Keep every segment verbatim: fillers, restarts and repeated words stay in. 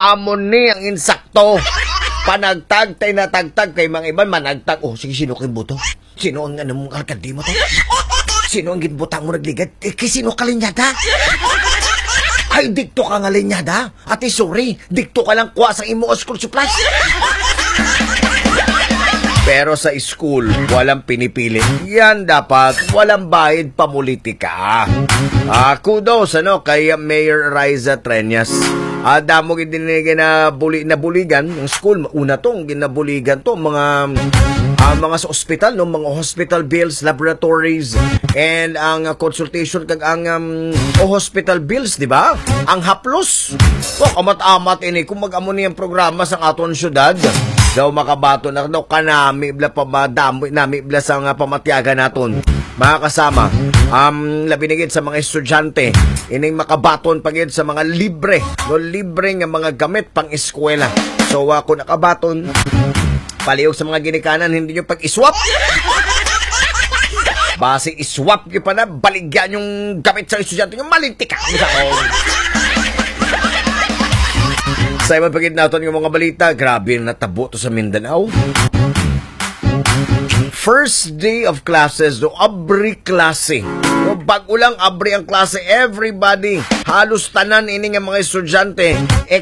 amon ni ang insakto. Panagtag, tay natagtag, kay mga iban managtag. Oh, sige, sino kay buto? Sino ang ano mong alkandi mo to? Sino ang ginbutang mo nagligad? Eh, kay sino ka linyada? Ay, dikto ka nga linyada? Ate, sorry, dikto ka lang kuha sa imo school supplies. Pero sa school, walang pinipili. Yan dapat, walang bayad pamulitika. Ah, kudos, ano, kay Mayor Riza Treñas. Ah, damo gininig na buli na buligan ng school, una tong ginabuligan to mga uh, mga sa ospital, no, mga hospital bills, laboratories, and ang uh, consultation kag ang um, o hospital bills, di ba? Ang haplos. Oh, amat-amat ini kung mag-amo niyang programa sa aton syudad. Daw makabato na daw kanami bla pa madamo nami bla sa nga pamatyagan naton. Mga kasama, um, labinigid sa mga estudyante, ining makabaton pagid sa mga libre, no, libre nga mga gamit pang eskwela. So, uh, kung nakabaton, palihog sa mga ginikanan, hindi nyo pag-iswap. Base iswap nyo pa na, baligyan yung gamit sa estudyante nyo, malintik ka. Sa ibang pagid natin yung mga balita, grabe na natabo to sa Mindanao. First day of classes, do abri klase. No, bago lang abri ang klase, everybody, halos tanan ini nga mga estudyante,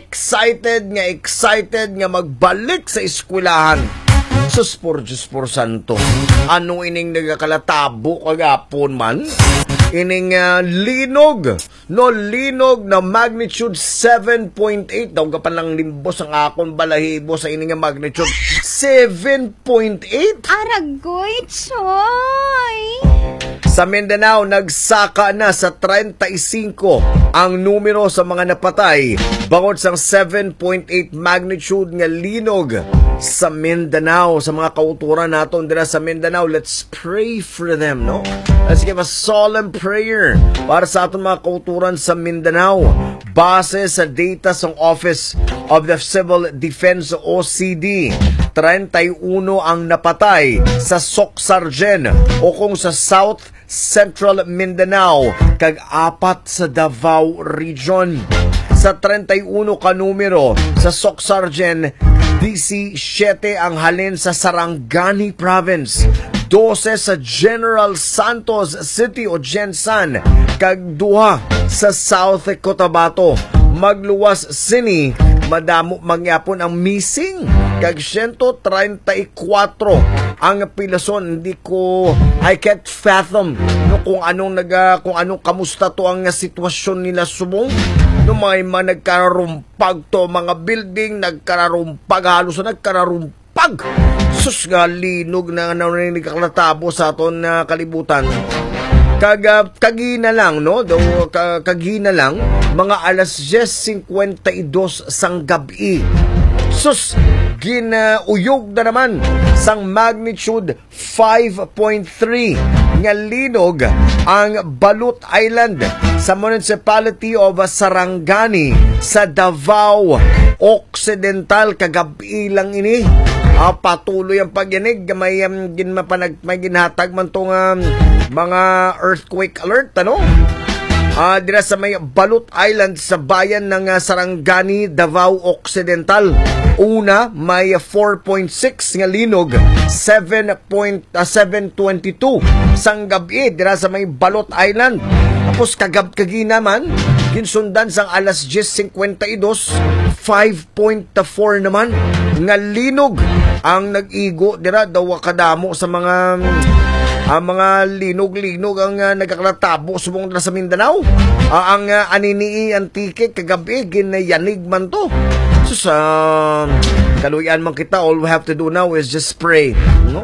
excited nga excited nga magbalik sa eskwelahan. Sus por Diyos por Santo. Ano ining nagakalatabo kagapon man? Ining uh, linog, no, linog na magnitude seven point eight. Daw ka palang limbos ang akong balahibo sa ining magnitude seven point eight. Aragoy, choy! Sa Mindanao, nagsaka na sa thirty-five ang numero sa mga napatay bangod sa seven point eight magnitude nga linog sa Mindanao. Sa mga kauturan naton dira sa Mindanao, let's pray for them, no? Let's give a solemn prayer para sa aton mga kauturan sa Mindanao. Base sa data sa Office of the Civil Defense o C D, thirty-one ang napatay sa Socsargen o kung sa South Central Mindanao kag apat sa Davao Region. Sa thirty-one ka numero sa Socsargen, seventeen ang halin sa Sarangani Province, twelve sa General Santos City o Gensan, kag duha sa South Cotabato. Magluwas sini, madamo mangyapon ang missing, kag one thirty-four ang pilason. Hindi ko, I can't fathom no, kung anong naga, kung anong kamusta to ang sitwasyon nila subong. No, may mga nagkararumpag to, mga building nagkararumpag, halos na nagkararumpag. Sus nga, linog na narinig kaklatabo sa aton na uh, kalibutan. Kag, uh, kagina lang, no? Do, kag, kagina lang, mga alas ten fifty-two sang gabi. Sus, ginauyog na naman sang magnitude five point three nga linog ang Balut Island sa municipality of Sarangani sa Davao Occidental. Kagabi lang ini. Ah, patuloy ang pagyanig. May, um, gin, mapanag, may ginhatag man tong um, mga earthquake alert, ano? Ah, dira sa may Balut Island sa bayan ng uh, Sarangani, Davao Occidental. Una, may four point six nga linog, seven twenty-two sang gabi dira sa may Balut Island. Tapos kagab kagi naman, ginsundan sang alas ten fifty-two, five point four naman nga linog ang nag-igo dira daw kadamo sa mga ang mga linog-linog ang uh, nagkaklatabo subong na sa Mindanao. Uh, ang uh, anini antike kagabi ginayanig man to. So sa uh, kaluyan man kita, all we have to do now is just pray, no?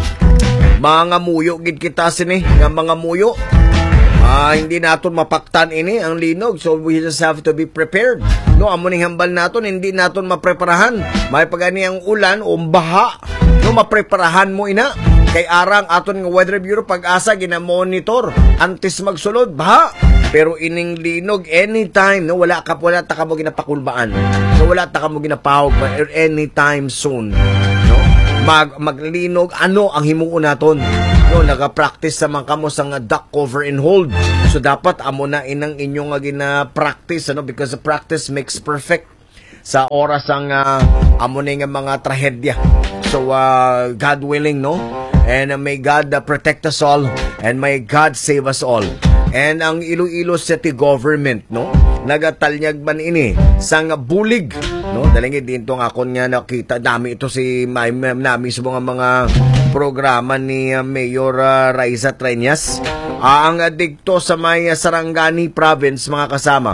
Mga muyo gid kita sini, nga mga muyo. Ah, uh, hindi naton mapaktan ini ang linog, so we just have to be prepared. No, amo ning hambal naton, hindi naton mapreparahan. May pagani ang ulan o baha, no, mapreparahan mo ina. Kay arang aton nga Weather Bureau pag-asa gina-monitor antes magsulod baha. Pero ining linog anytime, no, wala ka wala ta kamo ginapakulbaan. So wala ta kamo ginapahog anytime soon, no? Mag maglinog ano ang himuon naton? No, naka-practice sa mga kamo sa duck cover and hold. So dapat amo na inang inyong nga gina-practice, ano, because the practice makes perfect. sa oras ang uh, amo nga mga trahedya. So uh, God willing, no? And uh, may God uh, protect us all, and may God save us all. And ang Iloilo City Government, no, nagataliag man ini sang bulig, no, dalingi dito nga akon nga nakita dami ito si may nami sa mga mga programa ni uh, Mayor uh, Raisa Treñas. Uh, ang adikto sa may uh, Sarangani Province, mga kasama,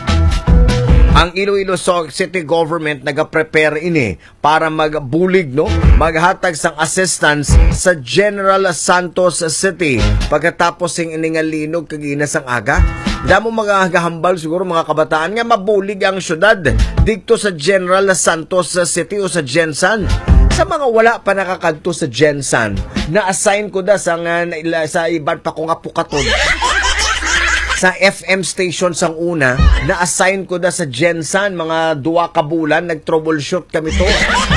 ang Iloilo City Government nag-prepare ini para magbulig, no, maghatag sang assistance sa General Santos City pagkatapos sing iningalinog kagina sang aga. Damo magahambal siguro mga kabataan nga mabulig ang syudad dikto sa General Santos City o sa Gensan. Sa mga wala pa nakakadto sa Gensan, na-assign ko da sa, nga, sa iban pa ko nga pukatod. Sa F M station sang una, na-assign ko da sa Gensan, mga duwa ka bulan, nag-troubleshoot kami to.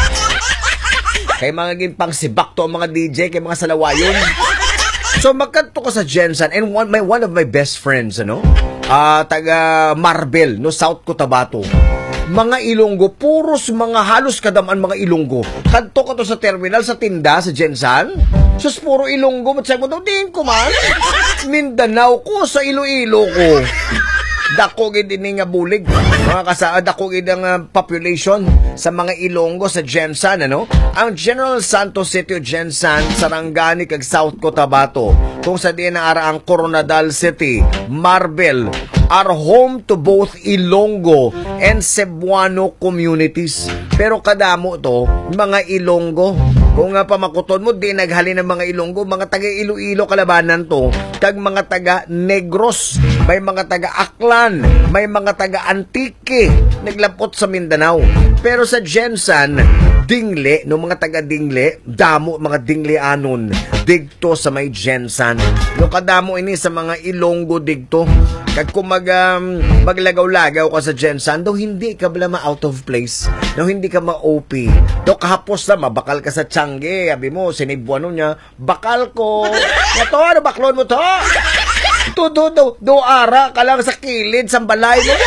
Kay mga ginpang sibak to mga D J, kay mga salawayon. So magkanto ko sa Gensan, and one, my, one of my best friends, ano, uh, taga Marbel, no, South Cotabato. Mga Ilonggo, puros mga halos kadaman mga Ilonggo. Kanto ko to sa terminal, sa tinda, sa Gensan. Sus, puro Ilonggo. Matsay mo daw, din ko man. Mindanao ko, sa Iloilo ko. Dako gid ini nga bulig. Mga kasaa, dako gid ang uh, population sa mga Ilonggo sa Gensan, ano? Ang General Santos City o Gensan, Sarangani kag South Cotabato, kung sa diin ang araang Coronadal City, Marbel, are home to both Ilonggo and Cebuano communities. Pero kadamo to, mga Ilonggo. Kung nga pamakuton mo, di naghali ng mga Ilonggo, mga taga Iloilo kalabanan to, kag mga taga Negros, may mga taga Aklan, may mga taga Antique, naglapot sa Mindanao. Pero sa Gensan, Dingle, no, mga taga Dingle, damo mga Dingleanon, digto sa may Gensan. No, kadamo ini sa mga Ilonggo digto. Kag kung mag, um, maglagaw-lagaw ka sa Gensan, do hindi ka bala ma-out of place, do hindi ka ma-O P, do kahapos na mabakal ka sa Tiangge, sabi mo, sinibuano niya, bakal ko, ito, ano, baklon mo to? Do, do, do, do, ara ka lang sa kilid, sa balay mo.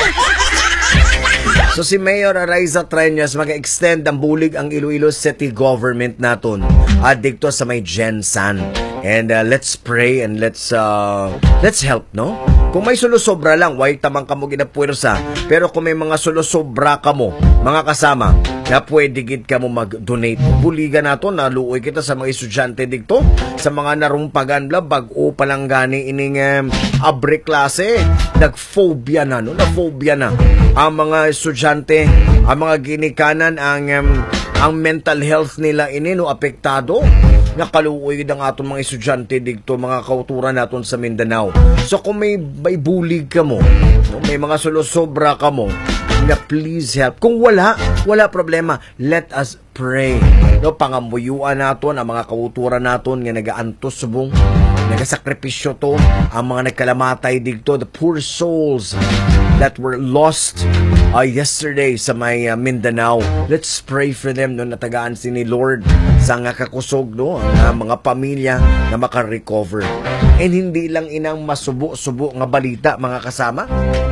So si Mayor Raisa Treñas mag-extend ang bulig ang Iloilo City Government naton adikto sa may Gensan. And uh, let's pray and let's uh, let's help, no? Kung may sulusobra lang, why tamang kamo ginapuwersa. Pero kung may mga sulusobra kamo, mga kasama, na pwede gid kamo mag-donate. Buligan nato, naluoy kita sa mga estudyante dito, sa mga narumpagan bla, bag-o palang gani ining um, abre klase, nagphobia na, no? Naphobia na ang mga estudyante, ang mga ginikanan, ang um, ang mental health nila ini, no, apektado. Nakaluoy ang atong mga estudyante dito, mga kauturan naton sa Mindanao. So kung may, may bulig ka mo, no, may mga sulusobra ka mo, na please help. Kung wala, wala problema. Let us pray. No, pangamuyuan naton ang mga kauturan naton nga nagaantos subong, nagasakripisyo to, ang mga nagkalamatay dito, the poor souls that were lost uh, yesterday sa may uh, Mindanao. Let's pray for them, no, natagaan si ni Lord sa nga kakusog, no, ang uh, mga pamilya na makarecover. And hindi lang inang masubo-subo nga balita, mga kasama.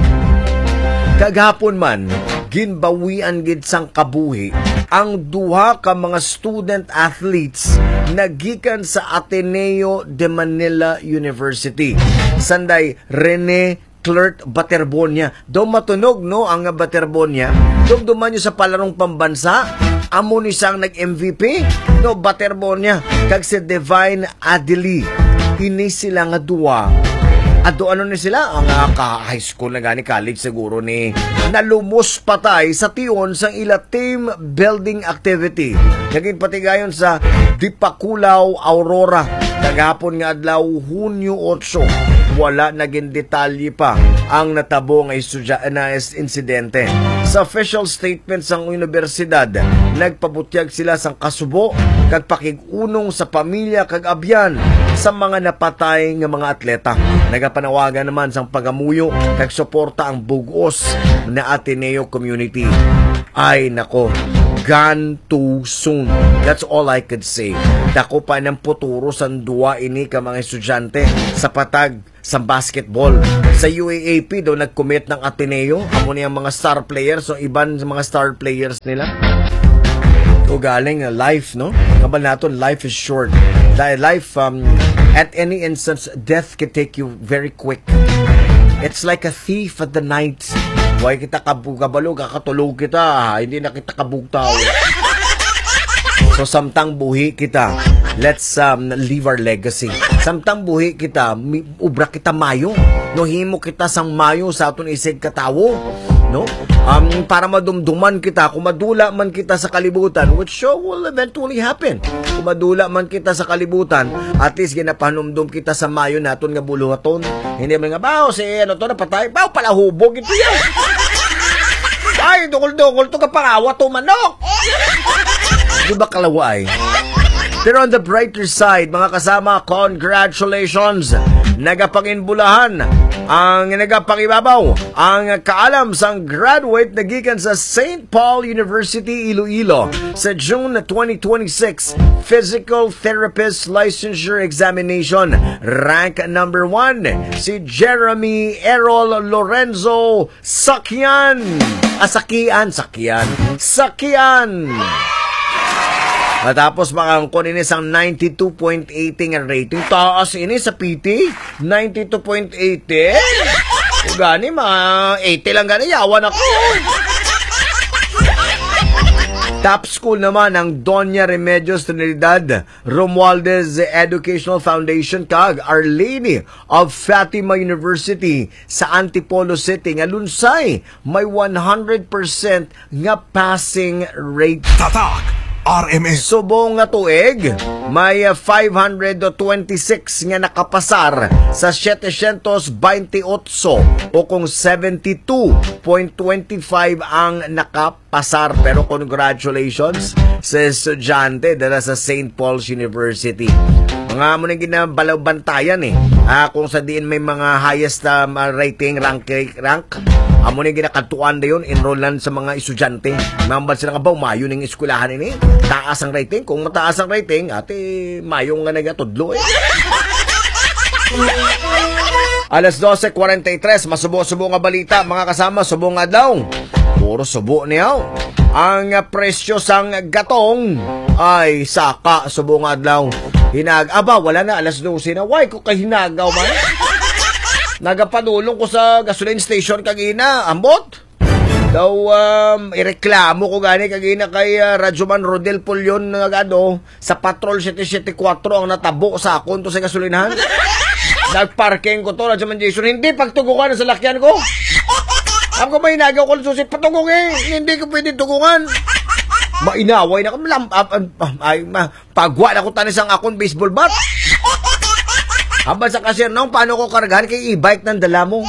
Kagapon man, ginbawian gid sang kabuhi ang duha ka mga student athletes nagikan sa Ateneo de Manila University. Sanday Rene Clerk Baterbonia. Do matunog, no, ang Baterbonia. Dumduman nyo sa palarong pambansa. Amo ni sang nag-M V P, no, Baterbonia. Kag si Divine Adeli. Ini sila nga duwa. Ado ano ni sila? Ang uh, ka-high school na gani, college siguro ni nalumos patay sa tiyon sang ila team building activity. Naging patigayon sa Dipakulaw, Aurora. Nagapon nga adlaw Hunyo eight. Wala naging detalye pa ang natabo nga isudya na insidente. Sa official statement sang universidad, nagpabutyag sila sang kasubo kag pakig-unong sa pamilya kag abyan sa mga napatay nga mga atleta. Nagapanawagan naman sang pagamuyo kag suporta ang bugos na Ateneo community. Ay nako, gone too soon. That's all I could say. Dako pa ng puturo sang duwa ini ka mga estudyante sa patag sa basketball. Sa U A A P daw nag-commit ng Ateneo. Amo niyang mga star players, so iban sa mga star players nila. O galing uh, life, no? Kabal natin, life is short. Dahil life, um, at any instance, death can take you very quick. It's like a thief at the night. Huwag kita kabalo, kakatulog kita. Hindi na kita kabugtaw. So, samtang buhi kita, let's um, leave our legacy. Samtang buhi kita, ubra kita mayo. No, himo kita sang mayo sa aton isig katawo. No? Um, para madumduman kita, kung madula man kita sa kalibutan, which sure will eventually happen. Kung madula man kita sa kalibutan, at least ginapanumdum kita sa mayo naton nga buluhaton. Hindi man nga, bao, si ano to, napatay, bao, pala hubog ito yan. Ay, dukol-dukol to kapangawa to manok. Di ba kalaway? Pero on the brighter side, mga kasama, congratulations! Nagapanginbulahan ang nagapangibabaw ang kaalam sang graduate na gikan sa Saint Paul University, Iloilo sa June twenty twenty-six Physical Therapist Licensure Examination. Rank number one, si Jeremy Errol Lorenzo Sakian. Ah, Sakian, Sakian, Sakian. Matapos makangkon ini sang ninety-two point eight nga rating. Taas ini sa P T, ninety-two point eight. O gani, mga eighty lang gani, yawan ako. Top school naman ang Doña Remedios Trinidad Romualdez Educational Foundation kag Our Lady of Fatima University sa Antipolo City nga lunsay may one hundred percent nga passing rate. Tatak R M S. Subong nga tuig, may five hundred twenty-six nga nakapasar sa seven twenty-eight o kung seventy-two point two five ang nakapasar. Pero congratulations sa estudyante dala sa Saint Paul's University. Mga mo nang ginabalaw-bantayan eh. Ah, kung sa diin may mga highest um, rating rank rank. Amo nang ginakatuan na yun, enrollan sa mga estudyante. Mambal sila nga ba, mayo ng eskulahan ini. Taas ang rating. Kung mataas ang rating, ate, mayong nga nagatudlo eh. Alas twelve forty-three, masubo-subo nga balita, mga kasama, subo nga daw. Puro subo niyaw. Ang presyo sang gatong ay saka, subo nga daw. Hinag, aba, wala na, alas twelve na. Why ko kay hinagaw man? Nagapadulong ko sa gasoline station kagina, ambot. Daw, um, ireklamo ko gani kagina kay uh, Radyoman Rodel Pulyon nga gado, sa Patrol seven seventy-four ang natabo sa akon to sa gasolinahan. Nagparking ko to, Radyoman Jason, hindi pagtugungan sa lakyan ko. Ako may hinagaw ko susit, patugungin, hindi ko pwede tugungan. Mainaway na ko, ay, pagwa na ko tanis ang akon baseball bat. Aba sa cashier nung paano ko kargahan kay e-bike ng dala mo.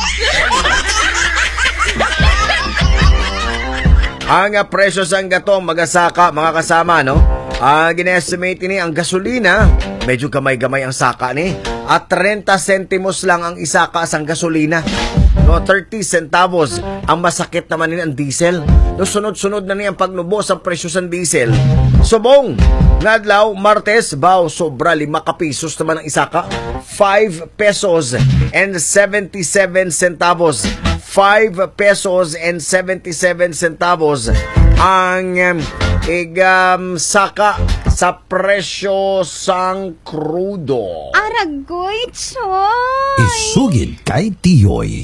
Ang uh, presyo sang gatong magasaka, mga kasama, no? Uh, gina-estimate ni ang gasolina, medyo gamay-gamay ang saka ni. At thirty centimos lang ang isaka sang gasolina. No, thirty centavos. Ang masakit naman ni ang diesel. No, sunod-sunod na ni ang pagnubos ang presyo sang diesel. Subong, ngadlaw, Martes, baw, sobra, lima kapisos naman ang isaka. five pesos and seventy-seven centavos. five pesos and seventy-seven centavos ang um, igam saka sa presyo sang krudo. Aragoy, choy! Isugid kay Tiyoy.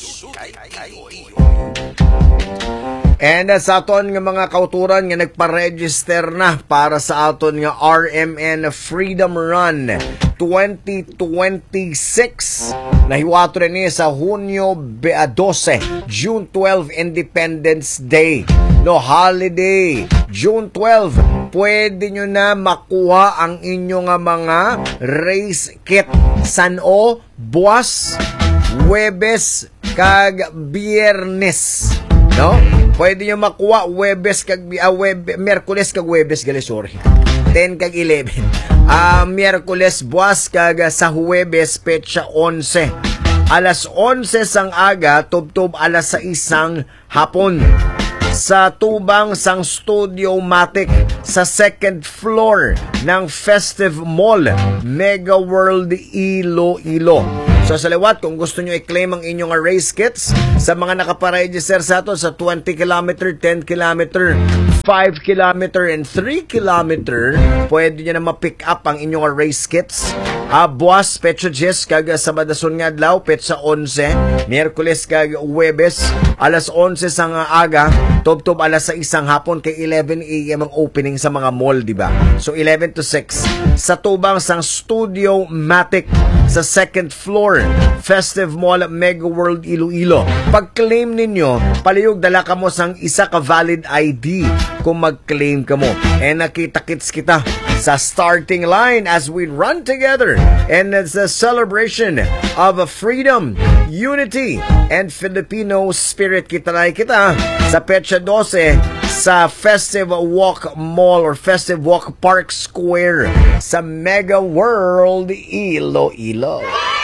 And uh, sa aton nga mga kauturan nga nagpa-register na para sa aton nga R M N Freedom Run twenty twenty-six. Nahiwato rin niya sa Hunyo twelve, June twelve, Independence Day. No, holiday. June twelve, pwede nyo na makuha ang inyong mga race kit. San-o, buwas, Huwebes, kag Biyernes. No? Pwede nyo makuha Huwebes kag uh, Web, Miyerkules kag Huwebes, gali, sorry. ten kag eleven. Uh, Miyerkules buwas kag sa Huwebes petsa eleven. Alas eleven sang aga, tubtob alas sais sang hapon. sa tubang sang Studio Matic sa second floor ng Festive Mall, Mega World Iloilo. So sa liwat, kung gusto nyo i-claim ang inyong race kits sa mga nakaparegister sa ato sa twenty kilometer, ten kilometer, five kilometer, and three kilometer, pwede nyo na ma-pick up ang inyong race kits. Uh, buwas, Petsa Jess, kag Sabadason nga adlaw, Petsa eleven, Miyerkules kag Huwebes, alas eleven sang aga, tub-tub alas sais ang hapon, kay eleven a m ang opening sa mga mall, di ba? So eleven to six, sa tubang sang Studio Matic, sa second floor, Festive Mall, Mega World Iloilo. Pag-claim ninyo, palihog dala ka mo sang isa ka valid I D kung mag-claim ka mo. E nakita-kits kita sa starting line as we run together. And it's a celebration of freedom, unity, and Filipino spirit. Kita na kita sa Petsa twelve sa Festive Walk Mall or Festive Walk Park Square sa Mega World Iloilo.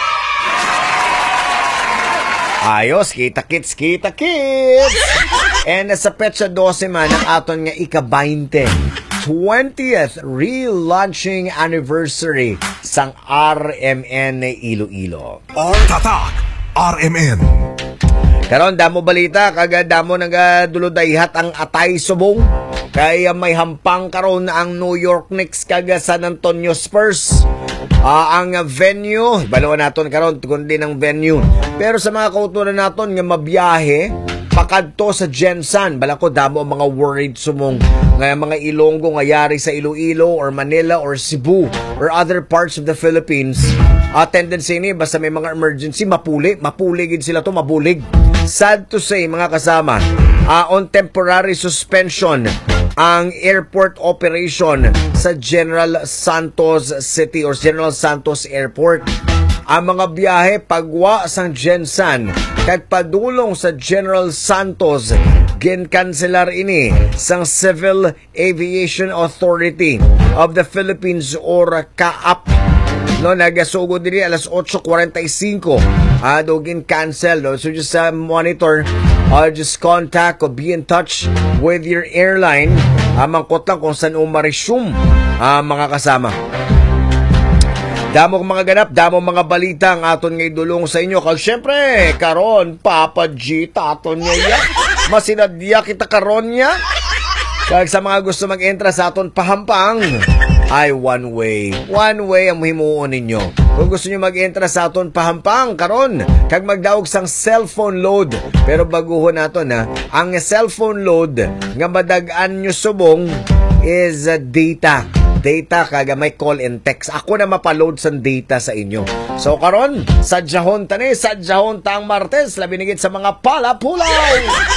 Ayos, kita-kits, kita-kits! And sa Petsa twelve man, ang aton nga ika-twenty. twentieth relaunching anniversary sang R M N Iloilo. All Tatak R M N. Karon damo balita kagad damo nagadulodayhat ang Atay Subong kaya may hampang karon ang New York Knicks kaga San Antonio Spurs. Uh, ang venue, balawan naton karon kundi ng venue. Pero sa mga kauturan naton nga mabiyahe pakadto sa Gensan, bala ko damo ang mga worried sumong nga mga Ilonggo nga yari sa Iloilo or Manila or Cebu or other parts of the Philippines. Uh, tendency ni basta may mga emergency mapuli, mapuli gid sila to, mabulig. Sad to say mga kasama, uh, on temporary suspension ang airport operation sa General Santos City or General Santos Airport. Ang mga biyahe pagwa sang Gensan kag padulong sa General Santos ginkanselar ini sang Civil Aviation Authority of the Philippines or C A A P. No, nagasugod diri alas eight forty-five. Ah, dogin cancel. No? So just uh, monitor or just contact or be in touch with your airline. Ah, mangkot lang kung saan umaresume ah, mga kasama. Damo mga ganap, damo mga balita ang aton ngay dulong sa inyo. Kasi syempre, karon, Papa G, taton niya ya. Masinadya kita karon niya. Kaya sa mga gusto mag-entra sa aton pahampang, ay one way. One way ang himuon ninyo. Kung gusto nyo mag-entra sa aton pahampang, karon, kag magdaog sang cellphone load. Pero baguhon nato na, ang cellphone load nga madagaan nyo subong is uh, data. Data kaga may call and text. Ako na mapaload sa data sa inyo. So karon, sadyahon tani, sadyahon tang Martes, labi nigit sa mga palapulaw.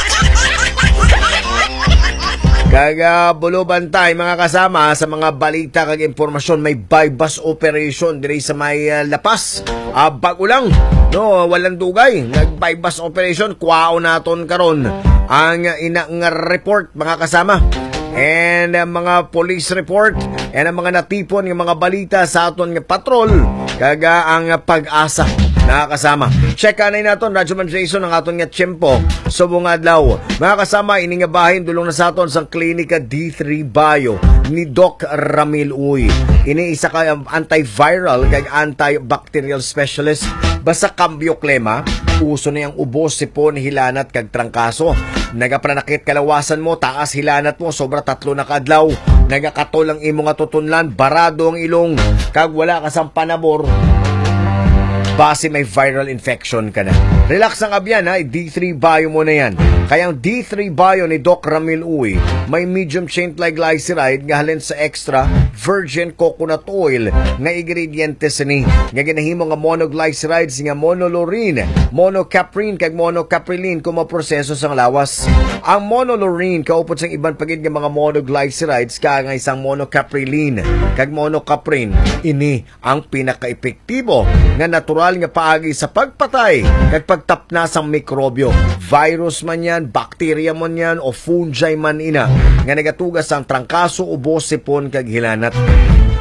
Kaga buluban tayo mga kasama sa mga balita kag impormasyon. May bypass operation diri sa may uh, Lapas. Uh, bago lang, no, walang dugay. Nag-bypass operation, kwao naton karon ang ina nga report mga kasama. And uh, mga police report and ang mga natipon ng mga balita sa aton nga patrol kaga ang uh, pag-asa nakakasama. Check anay naton Radyo Man Jason ang aton nga tiyempo subong adlaw. Mga kasama, ini nga bahin dulong na sa aton sang Klinika D three Bio ni Doc Ramil Uy. Ini isa ka antiviral kag antibacterial specialist. Basta kambyo klema, uso na yung ubos, sipon, hilanat kag trangkaso. Nagapranakit kalawasan mo, taas hilanat mo, sobra tatlo na kadlaw. Nagakatol ang imo nga tutunlan, barado ang ilong, kag wala ka sang panabor. Base may viral infection ka na. Relax ang abyan ha, D three Bio mo na yan. Kaya ang D three Bio ni Doc Ramil Uy, may medium chain triglyceride nga halin sa extra virgin coconut oil nga ingredientes ni. Nga ginahimo nga monoglycerides nga monolaurin, monocaprine kag monocaprilin kung maproseso sang lawas. Ang monolaurin kaupod sang ibang pagid nga mga monoglycerides ka nga isang monocaprilin kag monocaprin. Ini ang pinaka-epektibo nga natural nga paagi sa pagpatay kag pagtapna sang mikrobyo. Virus man yan, bakterya man yan, o fungi man ina nga nagatugas ang trangkaso, ubos, sipon kag hilanat.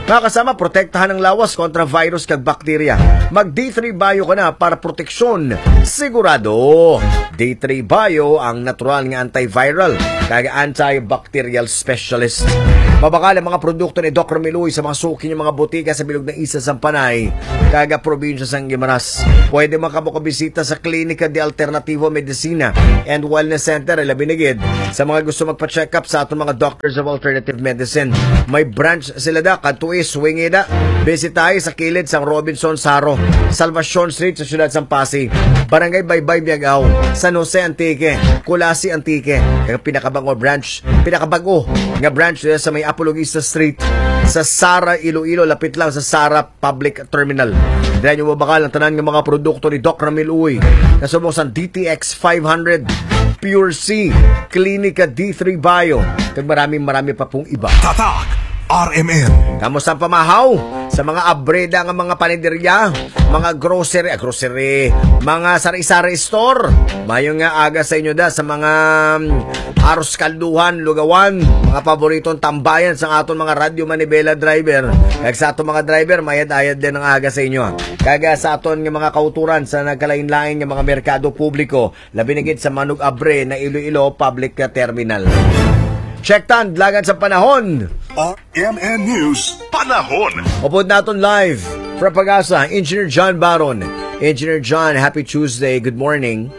Mga kasama, protektahan ang lawas kontra virus kag bakterya. Mag D three Bio ka na para proteksyon. Sigurado, D three Bio ang natural nga antiviral kag antibacterial specialist. Mabakal ang mga produkto ni Doc Romeluy sa mga suki ng mga butika sa bilog ng Isa Sampanay, kaga probinsya sang Guimaras. Pwede makabukabisita sa Klinika de Alternativo Medicina and Wellness Center Labinigid sa mga gusto magpa-check up sa atong mga doctors of alternative medicine. May branch sila da, Katuis, Swingida. Bisitahay sa kilid sang Robinson Saro, Salvacion Street sa siyudad sang Pasig, Barangay Baybay Biagaw, San Jose Antique, Kulasi Antique. Kaya pinakabago branch, pinakabago nga branch sa may Apologista Street sa Sara, Iloilo, lapit lang sa Sara Public Terminal. Dahil yung mabakal ang tanan ng mga produkto ni Doc Ramil Uy kasubong sa D T X five hundred, Pure C, Klinika D three Bio, kag maraming marami pa pong iba. Tatak R M N. Kamusta ang pamahaw sa mga abreda ng mga paniderya, mga grocery, ah, grocery, mga sari-sari store? Mayong nga aga sa inyo da sa mga um, aros kalduhan, lugawan, mga paboritong tambayan sa aton mga radyo manibela driver. Kag sa aton mga driver, mayad-ayad din ang aga sa inyo. Kaga sa aton nga mga kauturan sa nagkalain-lain nga mga merkado publiko, labinigid sa Manug Abre na Iloilo Public Terminal. Check tan, lagan sa panahon. R M N News Panahon. Upod naton live from Pag-asa, Engineer John Baron. Engineer John, happy Tuesday. Good morning.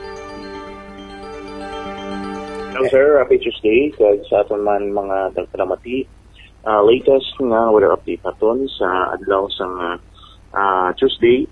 Hello sir, happy Tuesday. Kag sa aton man mga tagpalamati. Uh, latest nga weather update naton sa adlaw sa uh, Tuesday,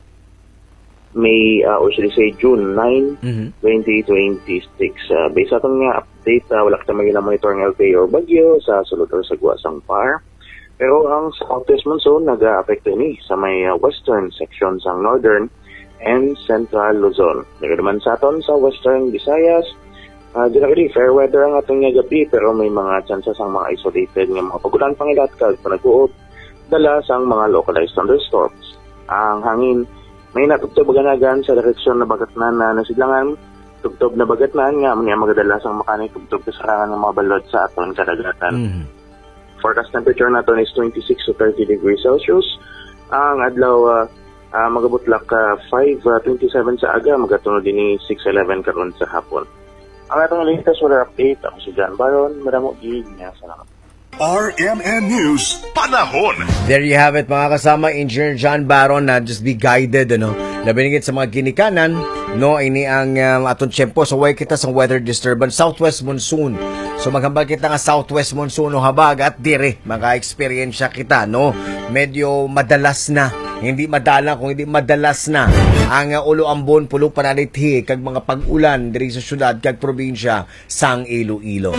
May, uh, or should I say June ninth, mm-hmm. twenty twenty-six. Uh, based sa aton nga update, uh, wala ka maging na monitor ng L P or bagyo sa sulod or sa guwasang par. Pero ang southwest monsoon nag-a-apekto ni sa may uh, western section sa northern and central Luzon. Nagadaman sa aton sa western Visayas, uh, generally fair weather ang atong nga gabi pero may mga chances ang mga isolated nga mga pagulan pangilat kag panag-uod dala sang mga localized thunderstorms. Ang hangin may natugtob ganagan sa direksyon na bagatnan na nasidlangan, tugtob na bagatnan nga mga magadalas ang makanik tugtob kasarangan ng mga balod sa aton kadagatan. Mm-hmm. Forecast temperature naton is twenty-six to thirty degrees Celsius. Ang adlaw uh, uh, magabutlak ka uh, five twenty-seven sa aga, magatunod din ni six eleven karon sa hapon. Ang atong latest weather update, ako si John Baron, madamo gig niya salamat. R M N News Panahon. There you have it mga kasama, Engineer John Baron na just be guided, ano. Labinigit sa mga ginikanan, no, ini ang um, atong tiyempo. So, way kita sa weather disturbance, southwest monsoon. So, maghambal kita nga southwest monsoon o habag at dire, maka-experience kita, no. Medyo madalas na, hindi madalang kung hindi madalas na ang uh, ulo ambon pulo panalithi kag mga pag-ulan diri sa syudad kag probinsya sang Iloilo.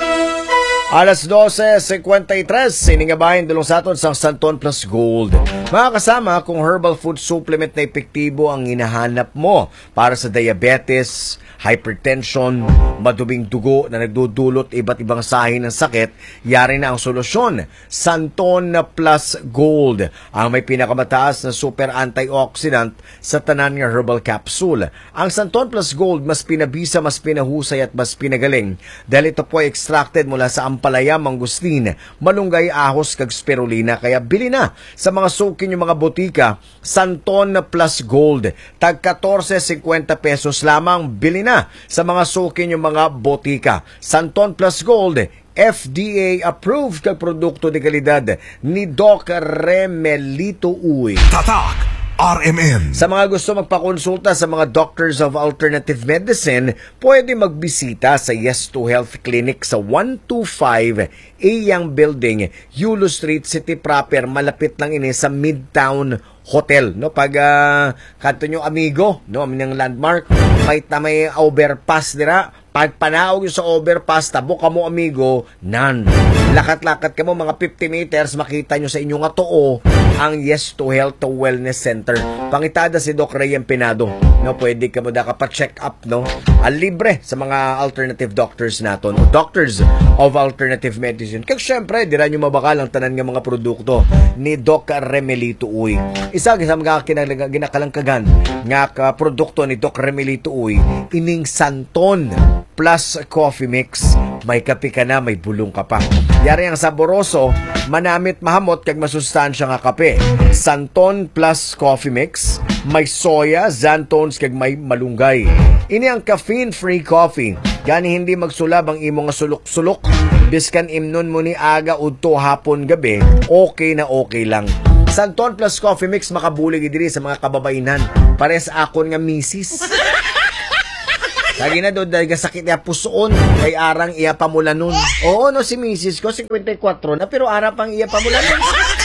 Alas twelve fifty-three, siningabahin dulong sa aton sang Santon Plus Gold. Mga kasama, kung herbal food supplement na epektibo ang hinahanap mo para sa diabetes, hypertension, maduming dugo na nagdudulot iba't ibang sahi ng sakit, yari na ang solusyon. Santon Plus Gold, ang may pinakamataas na super antioxidant sa tanan nga herbal capsule. Ang Santon Plus Gold mas pinabisa, mas pinahusay at mas pinagaling dahil ito po ay extracted mula sa ampalaya, mangustin, malunggay, ahos kag spirulina. Kaya bili na sa mga sukin yung mga botika Santon Plus Gold. Tag fourteen fifty pesos lamang. Bili na sa mga sukin yung mga botika Santon Plus Gold, F D A approved kag produkto de kalidad ni Doc Remelito Uy. Tatak R M N. Sa mga gusto magpakonsulta sa mga doctors of alternative medicine, pwede magbisita sa Yes to Health Clinic sa one twenty-five Ayang Building, Yulo Street, City Proper. Malapit lang ini sa Midtown Hotel, no? Pag uh, kanto nyo amigo, no, aminang landmark, may may overpass dira. Pag panaog yung sa overpass, tabo ka mo amigo, nan. Lakat-lakat ka mo mga fifty meters, makita nyo sa inyong nga too ang Yes to Health Wellness Center. Pangitada si Doc Ray Empenado. no, pwede ka mo da ka pa-check up, no, ah, libre sa mga alternative doctors naton o doctors of alternative medicine. Kaya syempre, dira nyo mabakal ang tanan nga mga produkto ni Doc Remelito Uy. Isa sa mga ginakalangkagan nga ka produkto ni Doc Remelito Uy, ining Santon Plus Coffee Mix. May kape ka na, may bulong ka pa. Yari ang saboroso, manamit mahamot kag masustansya nga kape. Santon Plus Coffee Mix, may soya, xanthones kag may malunggay. Ini ang caffeine-free coffee. Gani hindi magsulab ang imo nga sulok-sulok. Biskan imnon mo ni aga udto hapon gabi, okay na okay lang. Santon Plus Coffee Mix makabulig diri sa mga kababainan. Pares akon nga misis. Lagi na doon dahil sakit niya pusoon kay arang iya pamulanon. Oo, no, si misis ko, fifty-four na, pero arang pang iya pamulanon.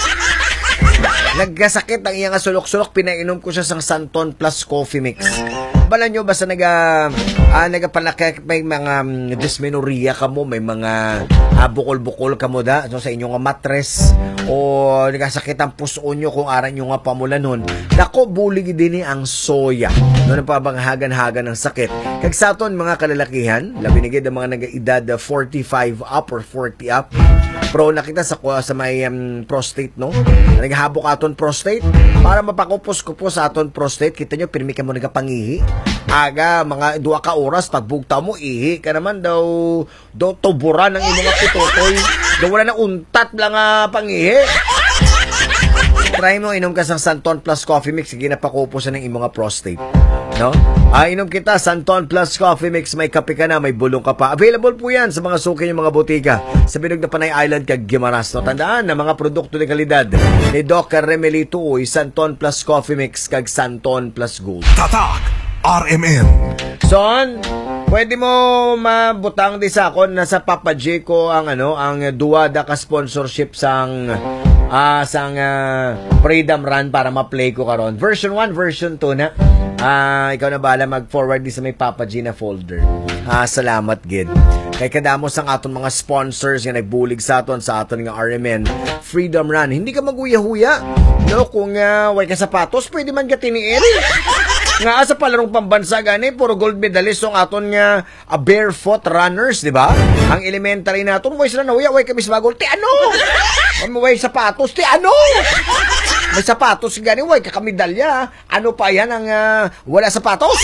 Nagkasakit ang iya nga sulok-sulok, pinainom ko siya sang Santon Plus Coffee Mix. Bala nyo, basta naga, ah, nagapalaki, may mga um, dysmenorrhea ka mo, may mga ah, bukol-bukol ka mo da, so, sa inyong matres, o nagkasakit ang pusoon nyo kung aran nyo nga pamulanon. Dako, bulig din ang soya. No, napabanghagan-hagan ng sakit. Kag sa aton mga kalalakihan, labi nagid ang mga nag-edad forty-five up or forty up, pro nakita sa sa may um, prostate, no? Naghabok aton prostate para mapakupos-kupos sa aton prostate. Kita nyo, pirmi ka mo nagapangihi. Aga, mga duwa ka oras, pagbugtaw mo, ihi ka naman daw, daw tuburan ng imong pitutoy. Daw wala na untat lang nga pangihi. Try mo, inom ka sa Santon Plus Coffee Mix, sige na pakupusan ng imong prostate. No? Ah, inom kita, Santon Plus Coffee Mix, may kape ka na, may bulong ka pa. Available po yan sa mga suki ng mga butika sa Binog na Panay Island kag Guimaras. No? Tandaan na mga produkto ng kalidad ni Doc Remelito Uy, Santon Plus Coffee Mix kag Santon Plus Gold. Tatak R M N. Son, pwede mo mabutang di sa akon na sa Papa J ko ang ano, ang duwada ka sponsorship sang ah sang uh, Freedom Run para ma-play ko karon. Version one, version two na. Ah, ikaw na bala mag-forward di sa may Papa G na folder. Ah, salamat gid. Kay kadamo sang aton mga sponsors nga nagbulig sa aton sa aton nga R M N Freedom Run. Hindi ka maguya-huya. No, kung uh, way ka sapatos, pwede man ka tiniil. Nga sa palarong pambansa gani, puro gold medalist ang aton nga uh, barefoot runners, di ba? Ang elementary naton, way sila nahuya, way kami sa bagol, ti ano? Way sapatos, ti ano? May sapatos gani, way kakamedalya. Ano pa yan ang uh, wala sapatos?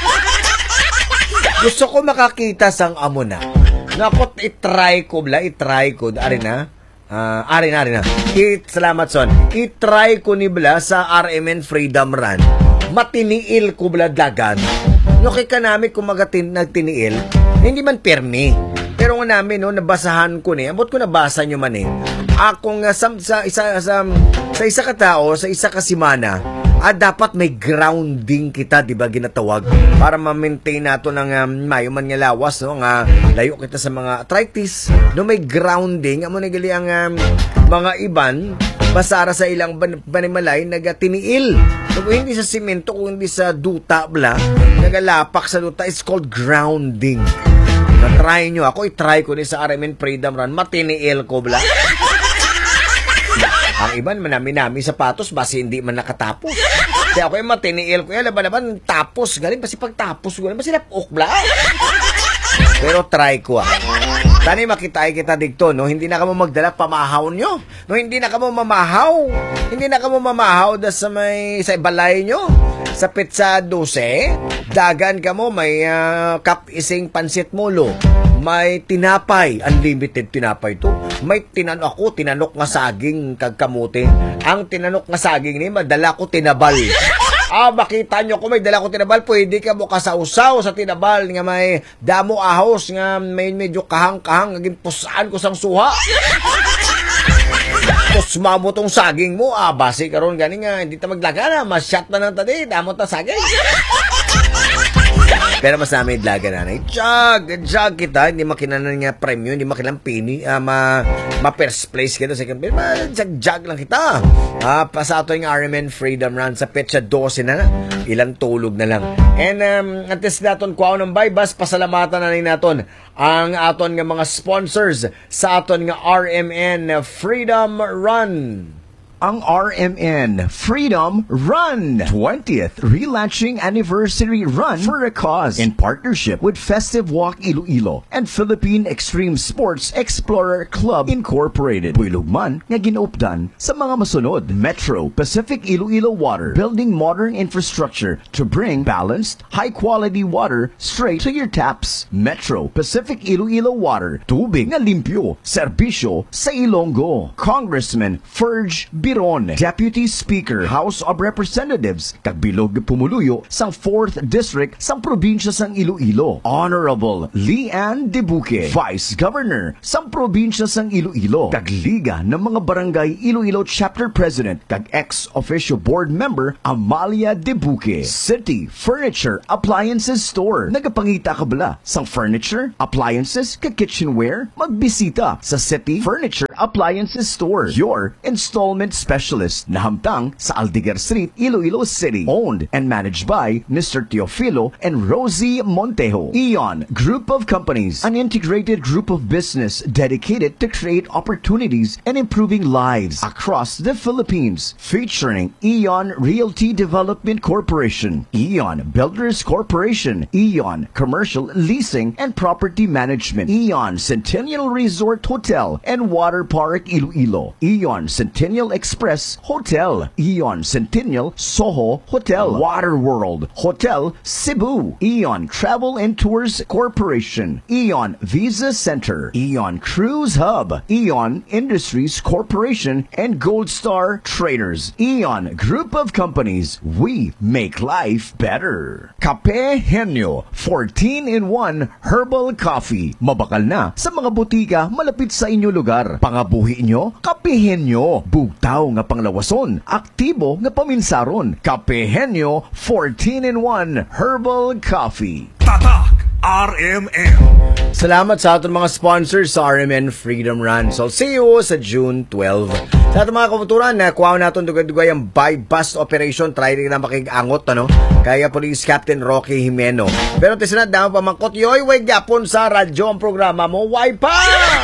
Gusto ko makakita sang amo na. Nakot, itry ko bla, itry ko, ari na. Uh, ari na, ari na. I, salamat son. Itry ko ni bla sa R M N Freedom Run. Matiniil ko bla dagan. No, kay kanami kung magatin nagtiniil, hindi man permi. Pero nga namin, no, nabasahan ko ni, abot ko nabasa nyo man eh. Ako nga sa, sa, isa, sa, sa isa ka tao, sa isa ka simana, ah, dapat may grounding kita, di ba, ginatawag, para ma-maintain nato ng um, mayo man nga lawas, no, nga layo kita sa mga arthritis, no, may grounding, amo nagali ang um, mga iban, basara sa ilang ban banimalay, nagatiniil. So, kung hindi sa simento, kung hindi sa duta, bla, nagalapak sa duta, it's called grounding. Na-try nyo ako, i-try ko ni sa R M N Freedom Run, matiniil ko, bla. Ang iban, manami-nami sapatos, basi hindi man nakatapos. Kaya ako yung matiniil ko, yan, laban-laban, tapos, galing, basi pagtapos, galing, basi napok, bla. Pero try ko, ah. Tani makitay kita dito, no? Hindi na ka mo magdala pamahaw nyo. No, hindi na ka mo mamahaw. Hindi na ka mo mamahaw da sa may sa balay nyo. Sa Pizza Dose, dagan ka mo, may uh, kap ising pansit mulo. May tinapay, unlimited tinapay to. May tinanok ako, tinanok nga saging kagkamote. Ang tinanok nga saging ni, madala ko tinabal. Ah, makita nyo kung may dala ko tinabal, pwede ka mo kasausaw sa tinabal nga may damo ahos nga may medyo kahang-kahang, naging pusaan ko sang suha. Pusma mo tong saging mo, ah, basi karon gani nga, hindi ta maglaga na, mas-shot na ng tadi, damo ta saging. Pero mas namin idlaga na na. Chag, chag kita, hindi makinanan nga premium, hindi makilang pini, uh, ma, ma first place kita, second place, ma, chag, chag lang kita. Uh, pa sa ato yung R M N Freedom Run sa Pizza Dose na na, ilang tulog na lang. And, um, antes naton kuha ng baybas, pasalamatan na rin naton ang aton nga mga sponsors sa aton nga R M N Freedom Run. ang R M N Freedom Run twentieth Relaunching Anniversary Run for a Cause in partnership with Festive Walk Iloilo and Philippine Extreme Sports Explorer Club Incorporated. Builugman nga ginuupdan sa mga masunod: Metro Pacific Iloilo Water, building modern infrastructure to bring balanced, high-quality water straight to your taps. Metro Pacific Iloilo Water, tubig na limpyo, serbisyo sa Ilonggo. Congressman Ferge Biron, Deputy Speaker, House of Representatives, kagbilog pumuluyo sang fourth District sang probinsya sang Iloilo. Honorable Leanne Debuque, Vice Governor sang probinsya sang Iloilo, kagliga ng mga barangay Iloilo Chapter President, kag ex-official board member Amalia Debuque. City Furniture Appliances Store, nagapangita ka bala sang furniture, appliances, kag kitchenware? Magbisita sa City Furniture Appliances Store, your installment specialist, na hamtang sa Aldiger Street, Iloilo City. Owned and managed by Mister Teofilo and Rosie Montejo. Eon Group of Companies, an integrated group of business dedicated to create opportunities and improving lives across the Philippines. Featuring Eon Realty Development Corporation, Eon Builders Corporation, Eon Commercial Leasing and Property Management, Eon Centennial Resort Hotel and Water Park Iloilo, Eon Centennial Express Hotel, Eon Centennial Soho Hotel, Water World Hotel Cebu, Eon Travel and Tours Corporation, Eon Visa Center, Eon Cruise Hub, Eon Industries Corporation, and Gold Star Traders. Eon Group of Companies, we make life better. Kape Henyo, fourteen in one Herbal Coffee. Mabakal na sa mga butika malapit sa inyo lugar. Pangabuhi nyo, kapihin nyo. Bugtaw nga panglawason, aktibo nga paminsaron. Kapihin nyo, fourteen in one Herbal Coffee. Tatak R M N. Salamat sa ating mga sponsors sa R M N Freedom Run. So, see you sa June twelfth. Sa ating mga kaputuran, nakuha natin dugay-dugay ang buy-bust operation. Try rin na makigangot, ano? Kaya Police Captain Rocky Jimeno. Pero tisanad na pamangkot, yoy, way gapon sa radyo ang programa mo. Why pa?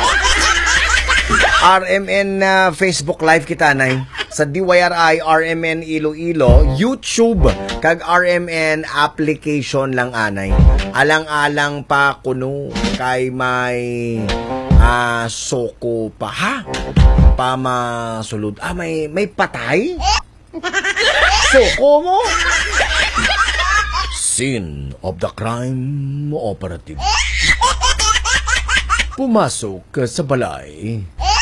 R M N uh, Facebook Live kita, nay. Sa D Y R I, R M N Iloilo, YouTube, kag R M N application lang, anay. Alang-alang pa kuno kay may uh, soko pa, ha? Pa masulod. Ah, may, may patay? Soko mo? Scene of the crime operative. Pumasok sa balay.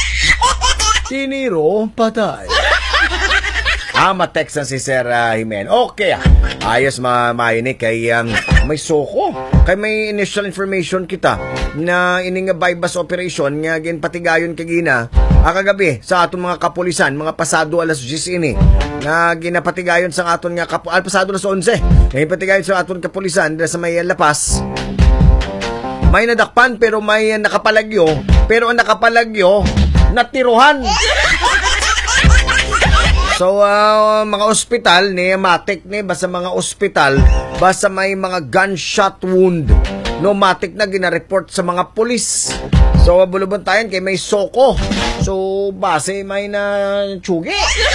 Tiniro, patay. Ah, ma-text na si Sir uh, Jimen. Okay, ayos ma-mainik kay um, may soko. Kay may initial information kita na ining buy-bust operation nga ginpatigayon kagina ah, kagabi sa atong mga kapulisan, mga pasado alas diyes ini nga ginapatigayon sa aton nga kapu al pasado alas onse. Nga ginapatigayon sa aton kapulisan sa may Lapas. May nadakpan pero may nakapalagyo, pero ang nakapalagyo natiruhan. So, uh, mga ospital, ni matik ni, basta mga ospital, basta may mga gunshot wound, no, matik na ginareport sa mga pulis. So, bulubon tayo kay may soko. So, base may na tsugi.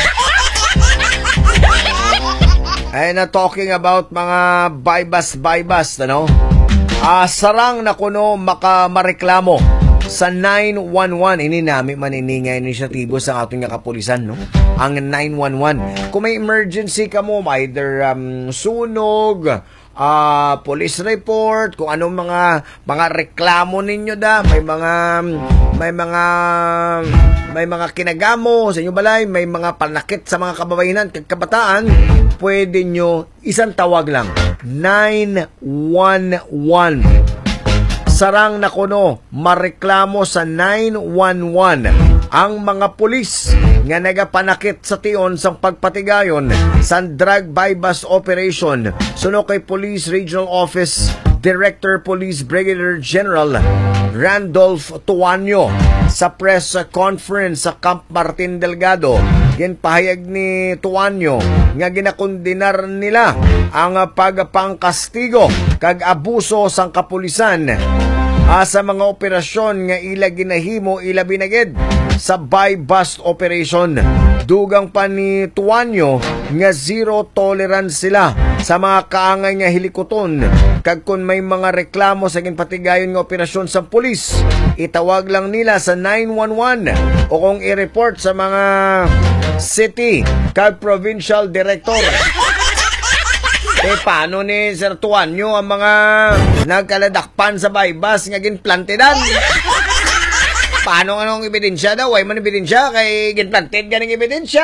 Ay na talking about mga buy-bust, buy-bust, ano? Uh, sarang na kuno maka mareklamo sa nine one one. Ini namin maniningay inisyatibo sa ating kapulisan, no? Ang nine one one. Kung may emergency ka mo, either um, sunog, uh, police report, kung anong mga mga reklamo ninyo da, may mga may mga may mga kinagamo sa inyo balay, may mga panakit sa mga kababayanan, kabataan, pwede nyo isang tawag lang, nine one one. Sarang na kuno mareklamo sa nine one one ang mga pulis nga nagapanakit sa tion sang pagpatigayon sa drug buy-bust operation suno kay Police Regional Office Director Police Brigadier General Randolph Tuanyo sa press conference sa Camp Martin Delgado. Ginpahayag ni Tuanyo nga ginakondinar nila ang pagpangkastigo kag abuso sang kapulisan uh, sa mga operasyon nga ila ginahimo ila binagid sa buy-bust operation. Dugang pa ni Tuanyo nga zero tolerance sila sa mga kaangay nga hilikoton. Kag kung may mga reklamo sa ginpatigayon nga operasyon sa pulis, itawag lang nila sa nine one one o kung i-report sa mga city kag provincial director. Eh, paano ni Sir Tuanyo ang mga nagkaladakpan sa buy-bust nga ginplantidan? Paano anong ebidensya daw? Way man ebidensya kay ginplanted ganing ebidensya.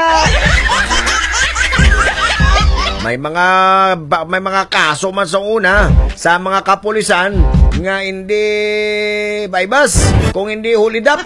May mga ba, may mga kaso man sa una sa mga kapulisan nga hindi buy-bust kung hindi hulidap.